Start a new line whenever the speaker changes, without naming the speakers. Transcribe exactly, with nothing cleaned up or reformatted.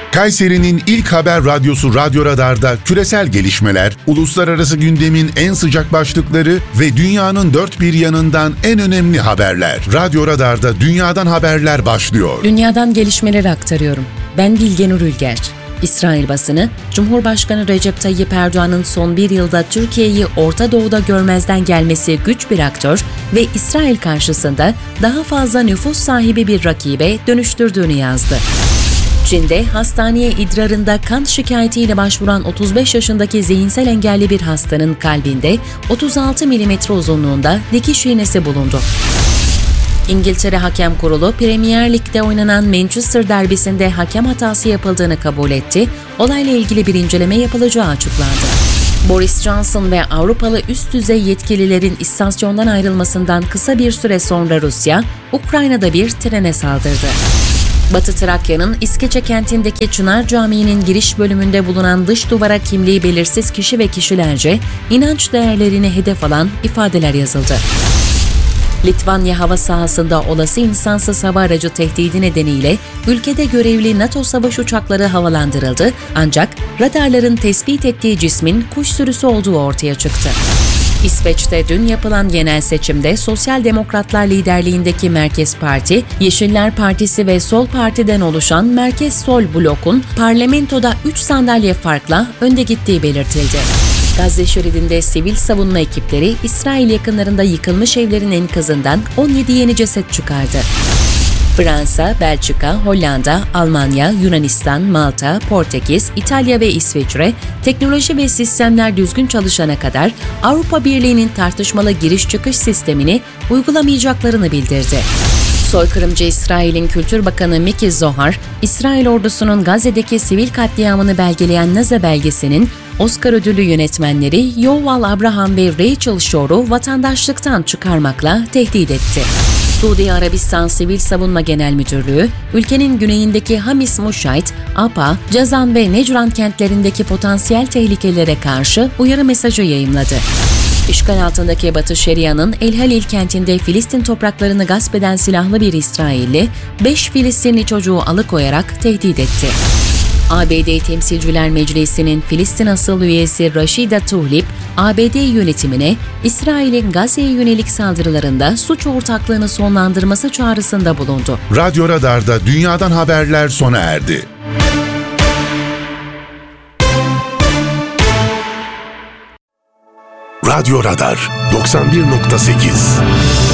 Kayseri'nin ilk haber radyosu Radyo Radar'da küresel gelişmeler, uluslararası gündemin en sıcak başlıkları ve dünyanın dört bir yanından en önemli haberler. Radyo Radar'da dünyadan haberler başlıyor.
Dünyadan gelişmeleri aktarıyorum. Ben Bilgenur Ülger. İsrail basını, Cumhurbaşkanı Recep Tayyip Erdoğan'ın son bir yılda Türkiye'yi Orta Doğu'da görmezden gelmesi güç bir aktör ve İsrail karşısında daha fazla nüfus sahibi bir rakibe dönüştürdüğünü yazdı. Çin'de hastaneye idrarında kan şikayetiyle başvuran otuz beş yaşındaki zihinsel engelli bir hastanın kalbinde otuz altı milimetre uzunluğunda dikiş iğnesi bulundu. İngiltere Hakem Kurulu, Premier Lig'de oynanan Manchester derbisinde hakem hatası yapıldığını kabul etti, olayla ilgili bir inceleme yapılacağı açıklandı. Boris Johnson ve Avrupalı üst düzey yetkililerin istasyondan ayrılmasından kısa bir süre sonra Rusya, Ukrayna'da bir trene saldırdı. Batı Trakya'nın İskeçe kentindeki Çınar Camii'nin giriş bölümünde bulunan dış duvara kimliği belirsiz kişi ve kişilerce inanç değerlerini hedef alan ifadeler yazıldı. Litvanya hava sahasında olası insansız hava aracı tehdidi nedeniyle ülkede görevli NATO savaş uçakları havalandırıldı, ancak radarların tespit ettiği cismin kuş sürüsü olduğu ortaya çıktı. İsveç'te dün yapılan genel seçimde Sosyal Demokratlar liderliğindeki Merkez Parti, Yeşiller Partisi ve Sol Parti'den oluşan Merkez Sol blokun parlamentoda üç sandalye farkla önde gittiği belirtildi. Gazze şeridinde sivil savunma ekipleri İsrail yakınlarında yıkılmış evlerin enkazından on yedi yeni ceset çıkardı. Fransa, Belçika, Hollanda, Almanya, Yunanistan, Malta, Portekiz, İtalya ve İsviçre, teknoloji ve sistemler düzgün çalışana kadar Avrupa Birliği'nin tartışmalı giriş-çıkış sistemini uygulamayacaklarını bildirdi. Soykırımcı İsrail'in Kültür Bakanı Miki Zohar, İsrail ordusunun Gazze'deki sivil katliamını belgeleyen Naza belgesinin Oscar ödüllü yönetmenleri Yuval Abraham ve Rachel Shor'u vatandaşlıktan çıkarmakla tehdit etti. Suudi Arabistan Sivil Savunma Genel Müdürlüğü, ülkenin güneyindeki Hamis Muşayt, Apa, Cazan ve Necran kentlerindeki potansiyel tehlikelere karşı uyarı mesajı yayımladı. İşgal altındaki Batı Şeria'nın El Halil kentinde Filistin topraklarını gasp eden silahlı bir İsrailli, beş Filistinli çocuğu alıkoyarak tehdit etti. A B D Temsilciler Meclisi'nin Filistin asıl üyesi Rashida Tlaib, A B D yönetimine İsrail'in Gazze'ye yönelik saldırılarında suç ortaklığını sonlandırması çağrısında bulundu.
Radyo Radar'da dünyadan haberler sona erdi. Radyo Radar doksan bir nokta sekiz